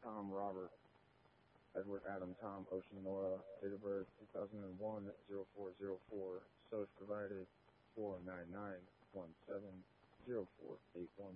Tom Robert, Edward Adam Tom Ocean Nora, date of birth 2001 0404, source provided 499170481.